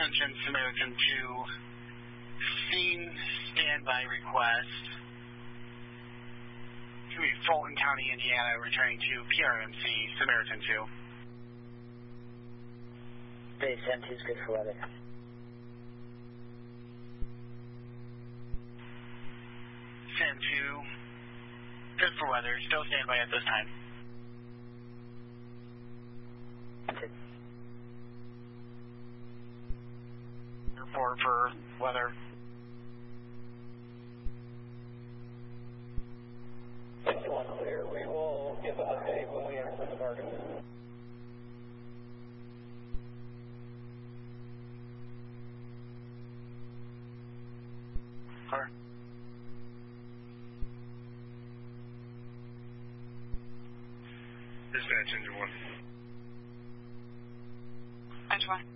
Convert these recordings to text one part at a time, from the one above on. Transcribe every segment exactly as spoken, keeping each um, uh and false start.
Attention Samaritan two, scene standby request. To be Fulton County, Indiana, returning to P R M C, Samaritan two. Base Sam two is good for weather. Sam two, good for weather, still standby at this time. Report for weather. six one clear. We will give an update when we enter the target. Clear. Dispatch engine one. Engine one.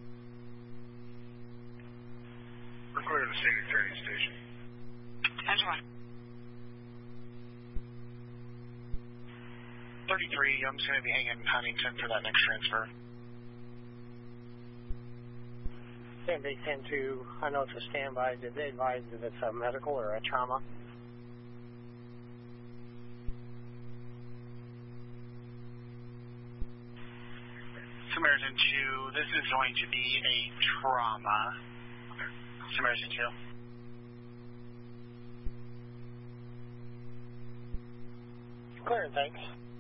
We're clear of the scenic training station. Engine one. thirty-three, I'm just going to be hanging in Huntington for that next transfer. Sam Base Sam two, I know it's a standby. Did they advise if it's a medical or a trauma? Samaritan two, this is going to be a trauma. Samaritan two. Clear, thanks.